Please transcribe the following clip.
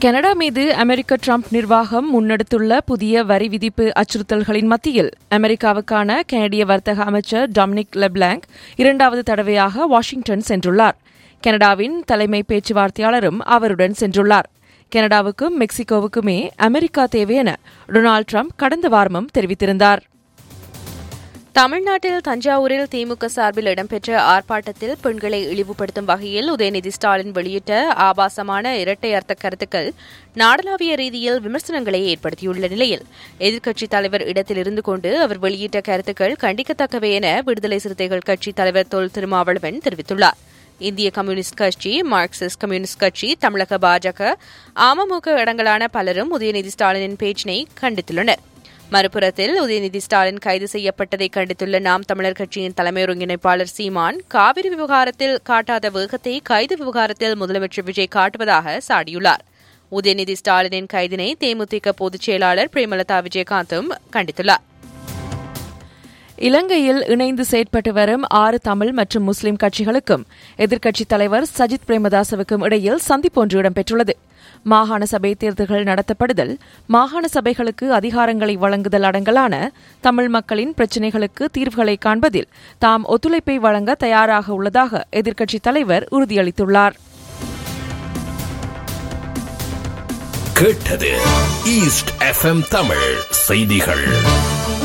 Canada மீது அமெரிக்க Trump நிர்வாகம் முன்னெடுத்துள்ள புதிய வரி விதிப்பு அச்சுறுத்தல்களின் மத்தியில் அமெரிக்காவுக்கான கனடிய வர்த்தக அமைச்சர் டொமினிக் லெப்லாங்க் இரண்டாவது தடவையாக வாஷிங்டன் சென்றுள்ளார். கனடாவின் தலைமை பேச்சுவார்த்தையாளரும் அவருடன் சென்றுள்ளார். கனடாவுக்கும் மெக்சிகோவுக்குமே அமெரிக்கா தேவை என டொனால்டு ட்ரம்ப் கடந்த வாரமும் தெரிவித்திருந்தார். தமிழ்நாட்டில் தஞ்சாவூரில் திமுக சார்பில் இடம்பெற்ற ஆர்ப்பாட்டத்தில் பெண்களை இழிவுபடுத்தும் வகையில் உதயநிதி ஸ்டாலின் வெளியிட்ட ஆபாசமான இரட்டை அர்த்த கருத்துக்கள் நாடளாவிய ரீதியில் விமர்சனங்களை ஏற்படுத்தியுள்ள நிலையில் எதிர்க்கட்சித் தலைவர் இடத்தில் இருந்து கொண்டு அவர் வெளியிட்ட கருத்துக்கள் கண்டிக்கத்தக்கவை என விடுதலை சிறுத்தைகள் கட்சித் தலைவர் தொல் திருமாவளவன் தெரிவித்துள்ளார். இந்திய கம்யூனிஸ்ட் கட்சி, மார்க்சிஸ்ட் கம்யூனிஸ்ட் கட்சி, தமிழக பாஜக, அமமுக இடங்களான பலரும் உதயநிதி ஸ்டாலினின் பேச்சினை கண்டித்துள்ளனர். மறுபுறத்தில் உதயநிதி ஸ்டாலின் கைது செய்யப்பட்டதை கண்டித்துள்ள நாம் தமிழர் கட்சியின் தலைமை ஒருங்கிணைப்பாளர் சீமான், காவிரி விவகாரத்தில் காட்டாத வேகத்தை கைது விவகாரத்தில் முதலமைச்சர் விஜய் காட்டுவதாக சாடியுள்ளார். உதயநிதி ஸ்டாலினின் கைதினை தேமுதிக பொதுச் செயலாளர் பிரேமலதா விஜயகாந்தும் கண்டித்துள்ளார். இலங்கையில் இணைந்து செயற்பட்டு வரும் 6 தமிழ் மற்றும் முஸ்லிம் கட்சிகளுக்கும் எதிர்க்கட்சித் தலைவர் சஜித் பிரேமதாசவுக்கும் இடையில் சந்திப்பொன்று இடம்பெற்றுள்ளது. மாகாண சபை தேர்தல்கள் நடத்தப்படுதல், மாகாண சபைகளுக்கு அதிகாரங்களை வழங்குதல் அடங்கலான தமிழ் மக்களின் பிரச்சினைகளுக்கு தீர்வுகளை காண்பதில் தாம் ஒத்துழைப்பை வழங்க தயாராக உள்ளதாக எதிர்க்கட்சித் தலைவர் உறுதியளித்துள்ளார். கேட்டது ஈஸ்ட் எஃப்எம் தமிழ் செய்திகள்.